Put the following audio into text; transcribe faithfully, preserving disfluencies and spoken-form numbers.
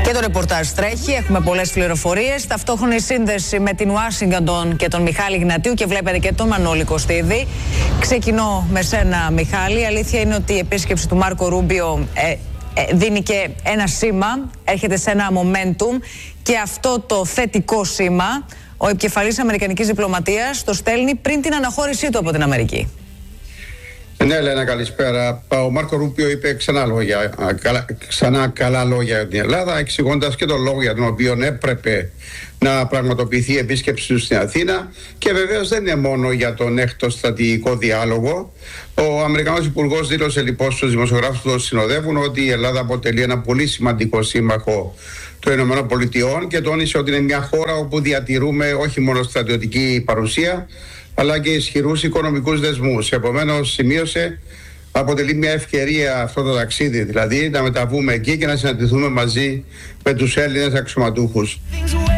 Και το ρεπορτάζ τρέχει, έχουμε πολλές πληροφορίες. Ταυτόχρονη σύνδεση με την Ουάσιγκτον και τον Μιχάλη Γνατίου και βλέπετε και τον Μανώλη Κωστίδη. Ξεκινώ με σένα, Μιχάλη. Η αλήθεια είναι ότι η επίσκεψη του Μάρκο Ρούμπιο ε, ε, δίνει και ένα σήμα, έρχεται σε ένα momentum και αυτό το θετικό σήμα ο επικεφαλής Αμερικανικής διπλωματίας το στέλνει πριν την αναχώρησή του από την Αμερική. Ναι, Ελένα, καλησπέρα. Ο Μάρκο Ρούμπιο είπε ξανά, λόγια, καλά, ξανά καλά λόγια για την Ελλάδα, εξηγώντας και τον λόγο για τον οποίο έπρεπε να πραγματοποιηθεί η επίσκεψη του στην Αθήνα. Και βεβαίως δεν είναι μόνο για τον έκτο στρατηγικό διάλογο. Ο Αμερικανός Υπουργός δήλωσε λοιπόν στους δημοσιογράφους που τον συνοδεύουν ότι η Ελλάδα αποτελεί ένα πολύ σημαντικό σύμμαχο των ΗΠΑ και τόνισε ότι είναι μια χώρα όπου διατηρούμε όχι μόνο στρατιωτική παρουσία, αλλά και ισχυρούς οικονομικούς δεσμούς. Επομένως, σημείωσε, αποτελεί μια ευκαιρία αυτό το ταξίδι, δηλαδή να μεταβούμε εκεί και να συναντηθούμε μαζί με τους Έλληνες αξιωματούχους.